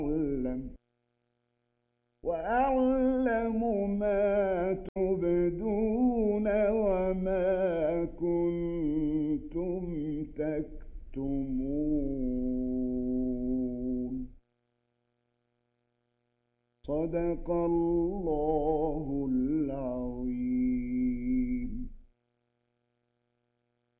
وأعلم ما تبدون وما كنتم تكتمون. صدق الله العظيم.